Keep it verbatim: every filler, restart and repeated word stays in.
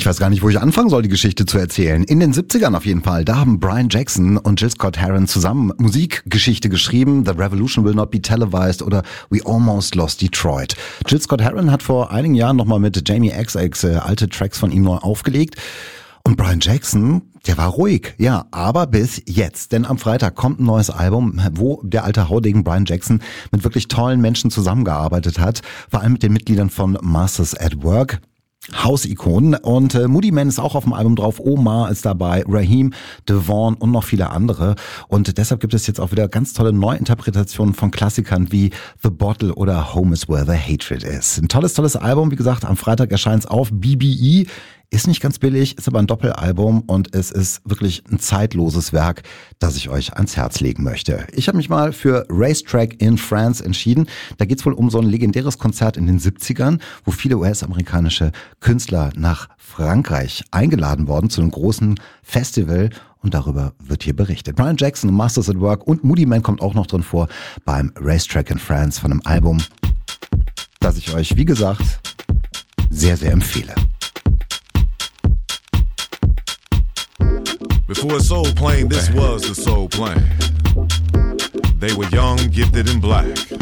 weiß gar nicht, wo ich anfangen soll, die Geschichte zu erzählen. In den siebzigern auf jeden Fall. Da haben Brian Jackson und Jill Scott-Heron zusammen Musikgeschichte geschrieben. The Revolution Will Not Be Televised oder We Almost Lost Detroit. Jill Scott-Heron hat vor einigen Jahren nochmal mit Jamie X X äh, alte Tracks von ihm neu aufgelegt. Und Brian Jackson, der war ruhig, ja, aber bis jetzt. Denn am Freitag kommt ein neues Album, wo der alte Haudegen Brian Jackson mit wirklich tollen Menschen zusammengearbeitet hat. Vor allem mit den Mitgliedern von Masters at Work. Hausikonen. Und äh, Moody Man ist auch auf dem Album drauf, Omar ist dabei, Raheem, Devon und noch viele andere. Und deshalb gibt es jetzt auch wieder ganz tolle Neuinterpretationen von Klassikern wie The Bottle oder Home is Where the Hatred Is. Ein tolles, tolles Album. Wie gesagt, am Freitag erscheint es auf B B E. Ist nicht ganz billig, ist aber ein Doppelalbum und es ist wirklich ein zeitloses Werk, das ich euch ans Herz legen möchte. Ich habe mich mal für Racetrack in France entschieden. Da geht's wohl um so ein legendäres Konzert in den siebzigern, wo viele U S-amerikanische Künstler nach Frankreich eingeladen worden zu einem großen Festival. Und darüber wird hier berichtet. Brian Jackson, Masters at Work und Moody Man kommt auch noch drin vor beim Racetrack in France von einem Album, das ich euch, wie gesagt, sehr, sehr empfehle. Before Soul Plane, this was the Soul Plane. They were young, gifted, and black.